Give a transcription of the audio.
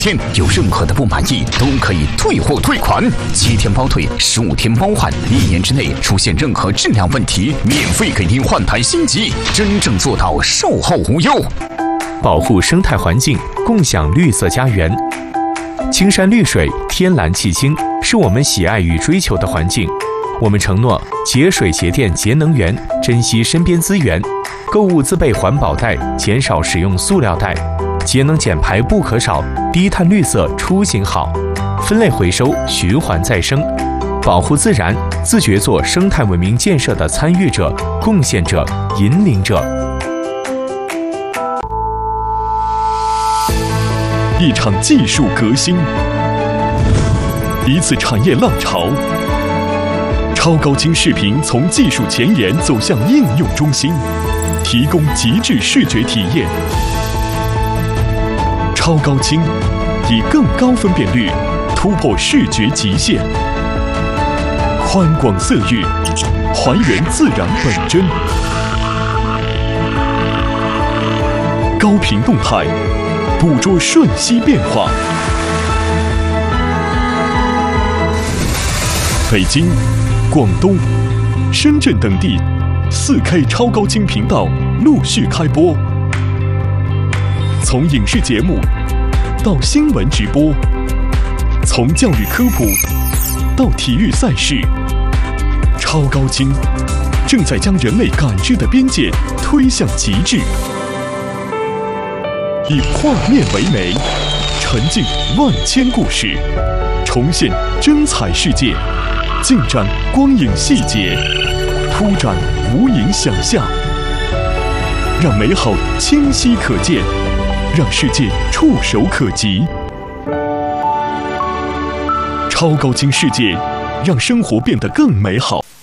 有任何的不满意都可以退货退款，7天包退，15天包换，1年之内出现任何质量问题，免费给您换台新机，真正做到售后无忧。 保护生态环境，共享绿色家园。青山绿水，天蓝气清，是我们喜爱与追求的环境。我们承诺节水节电节能源，珍惜身边资源，购物自备环保袋，减少使用塑料袋。节能减排不可少，低碳绿色出行好，分类回收，循环再生，保护自然，自觉做生态文明建设的参与者、贡献者、引领者。 一场技术革新，一次产业浪潮。超高清视频从技术前沿走向应用中心，提供极致视觉体验。超高清以更高分辨率突破视觉极限，宽广色域还原自然本真，高频动态捕捉瞬息变化。北京、广东、深圳等地4K 超高清频道陆续开播。从影视节目到新闻直播，从教育科普到体育赛事，超高清正在将人类感知的边界推向极致。以画面为媒，沉浸万千故事，重现真彩世界，尽展光影细节，铺展无垠想象，让美好清晰可见，让世界触手可及。超高清世界，让生活变得更美好。